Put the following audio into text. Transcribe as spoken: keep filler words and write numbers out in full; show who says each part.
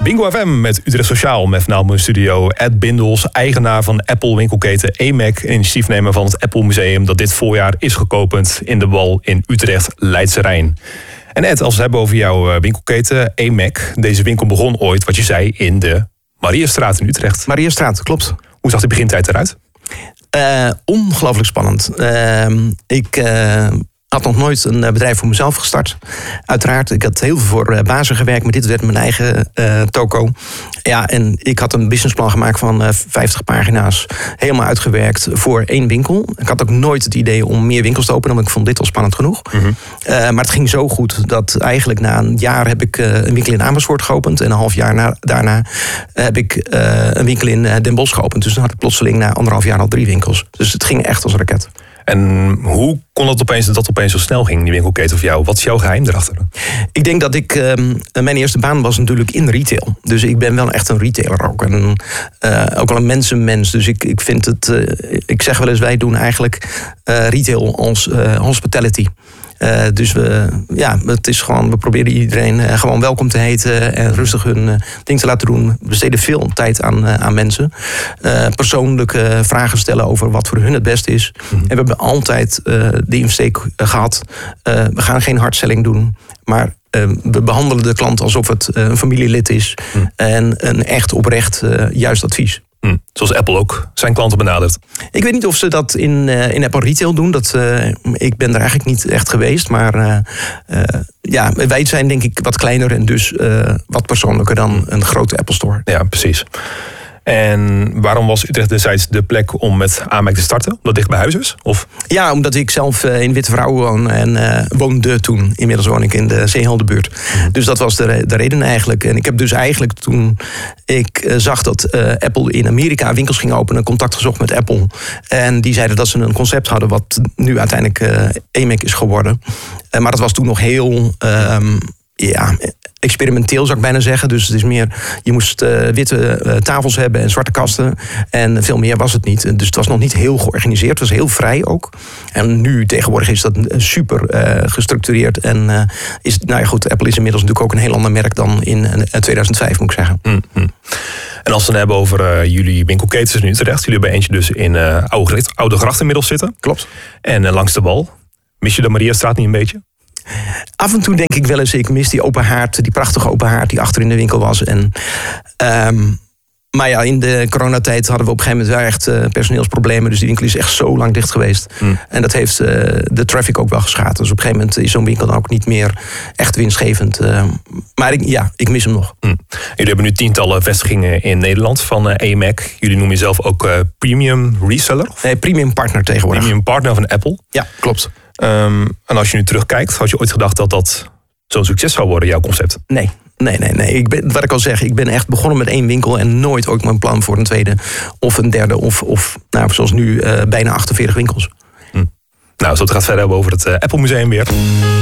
Speaker 1: Bingo F M met Utrecht Sociaal. Met vanavond in studio Ed Bindels, eigenaar van Apple winkelketen A M A C. Initiatiefnemer van het Apple Museum dat dit voorjaar is geopend in de Wal in Utrecht, Leidse Rijn. En Ed, als we het hebben over jouw winkelketen A M A C. Deze winkel begon ooit, wat je zei, in de Mariastraat in Utrecht.
Speaker 2: Mariastraat, klopt.
Speaker 1: Hoe zag die begintijd eruit?
Speaker 2: Uh, ongelooflijk spannend. Uh, ik... Uh... had nog nooit een bedrijf voor mezelf gestart. Uiteraard, ik had heel veel voor uh, bazen gewerkt, maar dit werd mijn eigen uh, toko. Ja, en ik had een businessplan gemaakt van uh, vijftig pagina's. Helemaal uitgewerkt voor één winkel. Ik had ook nooit het idee om meer winkels te openen, want ik vond dit al spannend genoeg. Mm-hmm. Uh, maar het ging zo goed dat eigenlijk na een jaar heb ik uh, een winkel in Amersfoort geopend. En een half jaar na, daarna heb ik uh, een winkel in uh, Den Bosch geopend. Dus dan had ik plotseling na anderhalf jaar al drie winkels. Dus het ging echt als een raket.
Speaker 1: En hoe kon dat opeens, dat het opeens zo snel ging, die winkelketen voor jou? Wat is jouw geheim erachter?
Speaker 2: Ik denk dat ik... Um, mijn eerste baan was natuurlijk in retail. Dus ik ben wel echt een retailer ook. En uh, ook wel een mensenmens. Dus ik, ik vind het... Uh, ik zeg wel eens, wij doen eigenlijk uh, retail als uh, hospitality. Uh, dus we, ja, het is gewoon, we proberen iedereen uh, gewoon welkom te heten en rustig hun uh, ding te laten doen. We besteden veel tijd aan, uh, aan mensen. Uh, persoonlijke vragen stellen over wat voor hun het beste is. Mm-hmm. En we hebben altijd uh, de insteek gehad. Uh, we gaan geen hardselling doen, maar Uh, we behandelen de klant alsof het uh, een familielid is. Mm. En een echt oprecht uh, juist advies.
Speaker 1: Mm. Zoals Apple ook zijn klanten benadert.
Speaker 2: Ik weet niet of ze dat in, uh, in Apple Retail doen. Dat, uh, ik ben er eigenlijk niet echt geweest. Maar uh, uh, ja, wij zijn denk ik wat kleiner en dus uh, wat persoonlijker dan een grote Apple Store.
Speaker 1: Ja, precies. En waarom was Utrecht destijds de plek om met A M A C te starten? Omdat dicht bij huis is? Of?
Speaker 2: Ja, omdat ik zelf in Witte Vrouw woon en uh, woonde toen. Inmiddels woon ik in de Zeeheldenbuurt. Mm. Dus dat was de, de reden eigenlijk. En ik heb dus eigenlijk toen ik uh, zag dat uh, Apple in Amerika winkels ging openen, contact gezocht met Apple. En die zeiden dat ze een concept hadden wat nu uiteindelijk uh, A M A C is geworden. Uh, maar dat was toen nog heel... Um, ja, experimenteel zou ik bijna zeggen. Dus het is meer, je moest uh, witte uh, tafels hebben en zwarte kasten. En veel meer was het niet. Dus het was nog niet heel georganiseerd. Het was heel vrij ook. En nu tegenwoordig is dat super uh, gestructureerd. En uh, is, nou ja goed, Apple is inmiddels natuurlijk ook een heel ander merk dan in uh, tweeduizend vijf, moet ik zeggen.
Speaker 1: Mm-hmm. En als we het hebben over uh, jullie winkelketens in Utrecht. Jullie hebben eentje dus in uh, Oude, Oude Gracht inmiddels zitten.
Speaker 2: Klopt.
Speaker 1: En uh, langs de Wal. Mis je de Mariastraat niet een beetje?
Speaker 2: Af en toe denk ik wel eens, ik mis die open haard, die prachtige open haard die achter in de winkel was. En, um, maar ja, in de coronatijd hadden we op een gegeven moment wel echt uh, personeelsproblemen. Dus die winkel is echt zo lang dicht geweest. Mm. En dat heeft uh, de traffic ook wel geschaad. Dus op een gegeven moment is zo'n winkel dan ook niet meer echt winstgevend. Uh, maar ik, ja, ik mis hem nog.
Speaker 1: Mm. Jullie hebben nu tientallen vestigingen in Nederland van uh, A M A C. Jullie noemen jezelf ook uh, premium reseller?
Speaker 2: Nee, premium partner tegenwoordig.
Speaker 1: Premium partner van Apple?
Speaker 2: Ja, klopt.
Speaker 1: Um, en als je nu terugkijkt, had je ooit gedacht dat dat zo'n succes zou worden, jouw concept?
Speaker 2: Nee, nee, nee. nee. Ik ben, wat ik al zeg, ik ben echt begonnen met één winkel en nooit ook mijn plan voor een tweede of een derde of, of nou, zoals nu uh, bijna achtenveertig winkels.
Speaker 1: Hm. Nou, zo het gaat verder hebben over het uh, Apple Museum weer.